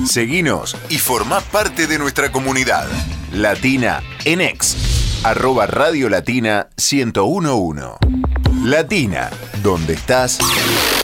Seguinos y formá parte de nuestra comunidad. Latina en X, @Radio Latina 1011. Latina, donde estás